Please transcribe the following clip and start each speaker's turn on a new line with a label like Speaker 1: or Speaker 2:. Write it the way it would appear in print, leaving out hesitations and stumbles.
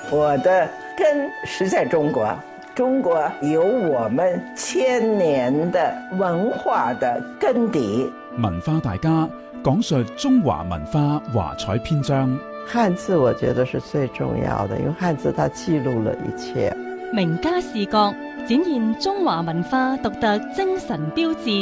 Speaker 1: 我的根是在中国，中國有我們千年的文化的根底。
Speaker 2: 文化大家講述中華文化華彩篇章。
Speaker 3: 漢字我覺得是最重要的，因為漢字它記錄了一切。
Speaker 4: 名家視覺展現中華文化獨特精神標誌，